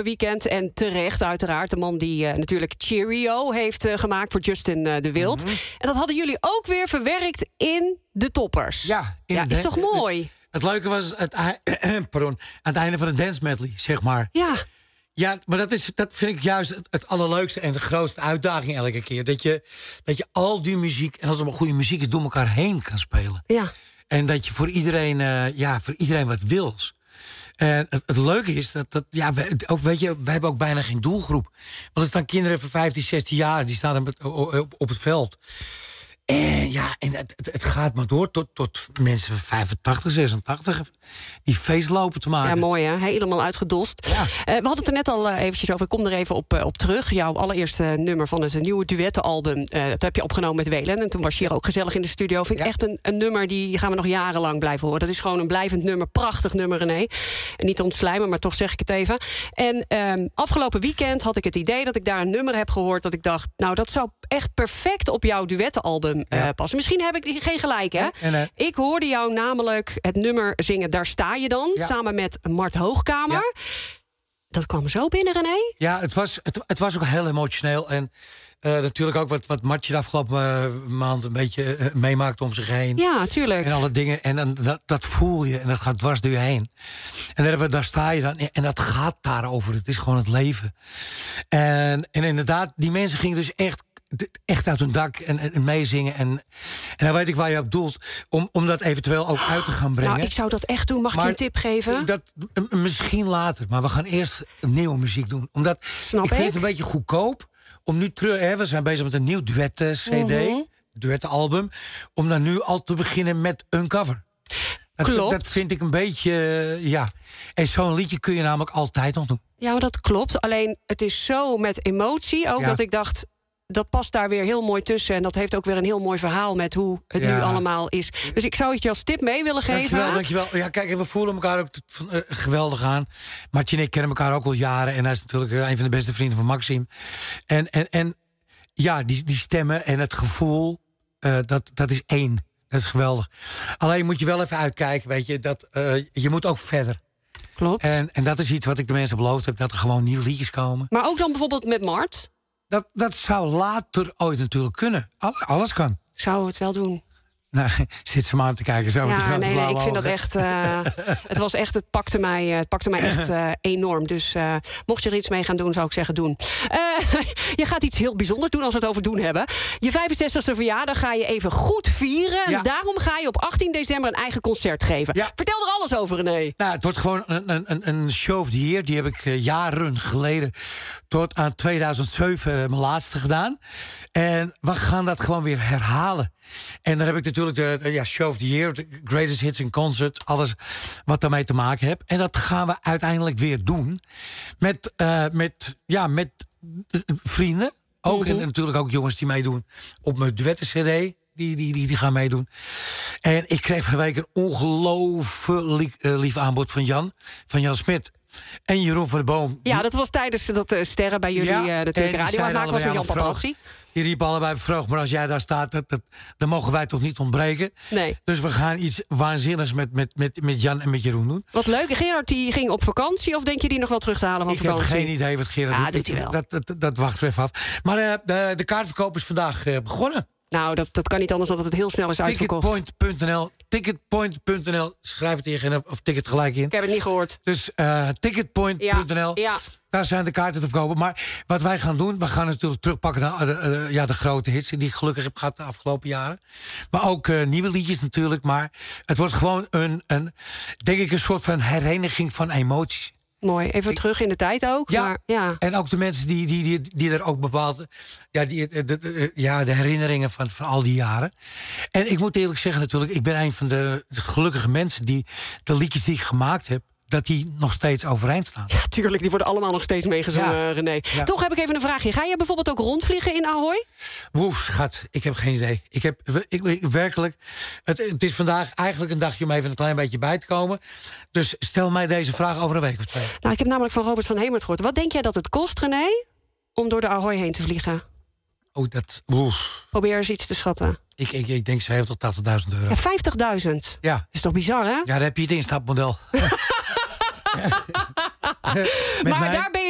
afgelopen weekend. En terecht, uiteraard. De man die natuurlijk Cheerio heeft gemaakt voor Justin de Wild. En dat hadden jullie ook weer verwerkt in de toppers. Ja, is toch mooi? Het leuke was aan het einde van de dance medley, zeg maar. Ja. Ja, maar dat vind ik juist het allerleukste en de grootste uitdaging elke keer. Dat je al die muziek, en als het maar goede muziek is, door elkaar heen kan spelen. Ja. En dat je voor iedereen wat wils. En het leuke is wij hebben ook bijna geen doelgroep. Want er staan kinderen van 15, 16 jaar, die staan op het veld. En het gaat maar door tot mensen van 85, 86 die feest lopen te maken. Ja, mooi hè? Helemaal uitgedost. Ja. We hadden het er net al eventjes over. Ik kom er even op terug. Jouw allereerste nummer van het nieuwe duettenalbum. Dat heb je opgenomen met Welen. En toen was je hier ook gezellig in de studio. Vind ik echt een nummer die gaan we nog jarenlang blijven horen. Dat is gewoon een blijvend nummer. Prachtig nummer, René. En niet ontslijmen, maar toch zeg ik het even. En afgelopen weekend had ik het idee dat ik daar een nummer heb gehoord. Dat ik dacht, nou dat zou echt perfect op jouw duettenalbum passen. Misschien heb ik geen gelijk, hè? Ik hoorde jou namelijk het nummer zingen Daar sta je dan, samen met Mart Hoogkamer. Ja. Dat kwam zo binnen, René? Ja, het was ook heel emotioneel. En natuurlijk ook wat Martje de afgelopen maand een beetje meemaakte om zich heen. Ja, natuurlijk. En alle dingen. En dat voel je en dat gaat dwars door je heen. En daar sta je dan. En dat gaat daarover. Het is gewoon het leven. En inderdaad, die mensen gingen dus echt uit hun dak en meezingen. En dan weet ik waar je op doelt. Om dat eventueel ook uit te gaan brengen. Nou, ik zou dat echt doen. Mag ik je een tip geven? Misschien later. Maar we gaan eerst nieuwe muziek doen. Omdat ik vind het een beetje goedkoop. Om nu terug... we zijn bezig met een nieuw duetten-cd. Duettenalbum. Om dan nu al te beginnen met een cover. Dat vind ik een beetje... En zo'n liedje kun je namelijk altijd nog doen. Ja, maar dat klopt. Alleen het is zo met emotie ook dat ik dacht... Dat past daar weer heel mooi tussen. En dat heeft ook weer een heel mooi verhaal met hoe het nu allemaal is. Dus ik zou het je als tip mee willen geven. Dankjewel. Ja, kijk, we voelen elkaar ook geweldig aan. Martje en ik kennen elkaar ook al jaren. En hij is natuurlijk een van de beste vrienden van Maxime. En die stemmen en het gevoel, dat is één. Dat is geweldig. Alleen moet je wel even uitkijken, weet je. Je moet ook verder. Klopt. En dat is iets wat ik de mensen beloofd heb. Dat er gewoon nieuwe liedjes komen. Maar ook dan bijvoorbeeld met Mart? Dat zou later ooit natuurlijk kunnen. Alles kan. Zou het wel doen? Nou, zit ze maar aan te kijken. Zo met nee, ik vind dat echt... het pakte mij echt enorm. Dus mocht je er iets mee gaan doen, zou ik zeggen doen. Je gaat iets heel bijzonders doen als we het over doen hebben. Je 65e verjaardag ga je even goed vieren. En daarom ga je op 18 december een eigen concert geven. Ja. Vertel er alles over, René. Nou, het wordt gewoon een show of the year. Die heb ik jaren geleden tot aan 2007 mijn laatste gedaan. En we gaan dat gewoon weer herhalen. En dan heb ik natuurlijk de Show of the Year, de Greatest Hits in Concert, alles wat daarmee te maken heeft. En dat gaan we uiteindelijk weer doen met vrienden. Ook, en natuurlijk ook jongens die meedoen op mijn duetten-cd. Die gaan meedoen. En ik kreeg van de week een ongelooflijk lief aanbod van Jan Smit. En Jeroen van de Boom. Ja, dat was tijdens dat sterren bij jullie natuurlijk radio aan het maken was met Jan Paparazzi. Die riepen allebei vroeg, maar als jij daar staat, dan mogen wij toch niet ontbreken. Nee. Dus we gaan iets waanzinnigs met Jan en met Jeroen doen. Wat leuk. Gerard die ging op vakantie, of denk je die nog wel terug te halen van vakantie? Ik heb geen idee wat Gerard doet. Doet hij wel. Dat wachten we even af. Maar de kaartverkoop is vandaag begonnen. Nou, dat kan niet anders dan dat het heel snel is uitverkocht. Ticketpoint.nl. Schrijf het in of ticket gelijk in. Ik heb het niet gehoord. Dus ticketpoint.nl. Ja. Daar zijn de kaarten te verkopen. Maar wat wij gaan doen, we gaan natuurlijk terugpakken naar de grote hits die ik gelukkig heb gehad de afgelopen jaren. Maar ook nieuwe liedjes natuurlijk. Maar het wordt gewoon denk ik, een soort van hereniging van emoties. Mooi, even terug in de tijd ook. Ja, maar, ja. En ook de mensen die er ook bepaald... de herinneringen van al die jaren. En ik moet eerlijk zeggen natuurlijk, ik ben een van de gelukkige mensen die de liedjes die ik gemaakt heb, dat die nog steeds overeind staan. Ja, tuurlijk, die worden allemaal nog steeds meegezongen, René. Ja. Toch heb ik even een vraagje. Ga je bijvoorbeeld ook rondvliegen in Ahoy? Woe, schat, ik heb geen idee. Werkelijk, het is vandaag eigenlijk een dagje om even een klein beetje bij te komen. Dus stel mij deze vraag over een week of 2. Nou, ik heb namelijk van Robert van Hemert gehoord. Wat denk jij dat het kost, René, om door de Ahoy heen te vliegen? Oh, Probeer eens iets te schatten. Ik denk 70.000 tot 80.000 euro. Ja, 50.000? Ja. Dat is toch bizar, hè? Ja, daar heb je het instapmodel. Maar daar ben je